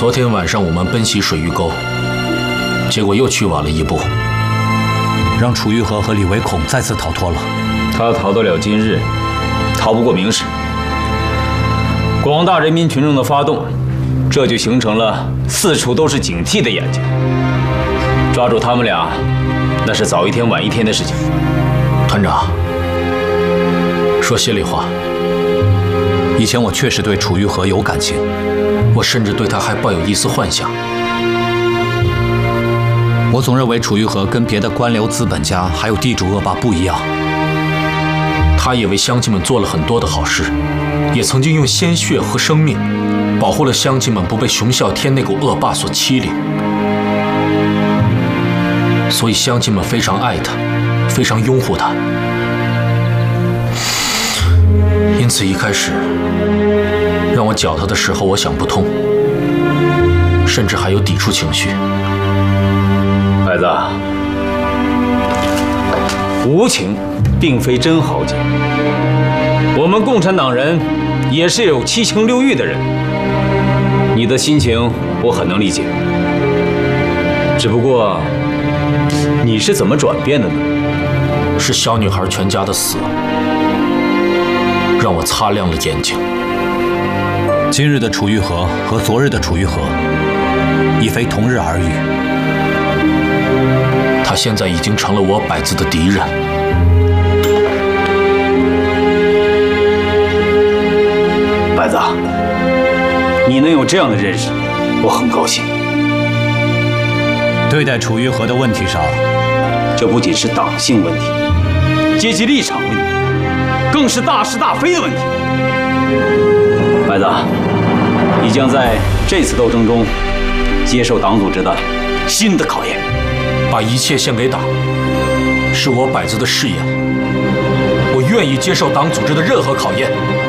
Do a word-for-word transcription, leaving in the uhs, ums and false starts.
昨天晚上我们奔袭水玉沟，结果又去晚了一步， 让楚玉和和李维孔再次逃脱了。 他逃得了今日，逃不过明时。广大人民群众的发动，这就形成了四处都是警惕的眼睛。抓住他们俩，那是早一天晚一天的事情。 团长，说心里话， 以前我确实对楚玉和有感情， 我甚至对他还抱有一丝幻想。 我总认为楚玉和跟别的官僚资本家还有地主恶霸不一样， 他也为乡亲们做了很多的好事，也曾经用鲜血和生命保护了乡亲们不被熊啸天那股恶霸所欺凌，所以乡亲们非常爱他，非常拥护他。因此一开始让我搅他的时候，我想不通，甚至还有抵触情绪。 孩子，无情并非真豪杰，我们共产党人也是有七情六欲的人，你的心情我很能理解。只不过，你是怎么转变的呢？ 是小女孩全家的死，让我擦亮了眼睛。 今日的楚玉和和昨日的楚玉和，已非同日而语。 他现在已经成了我百子的敌人。 百子，你能有这样的认识，我很高兴。 对待楚玉和的问题上， 这不仅是党性问题、阶级立场问题，更是大是大非的问题。百子，你将在这次斗争中接受党组织的新的考验。 把一切献给党，是我百子的誓言。我愿意接受党组织的任何考验。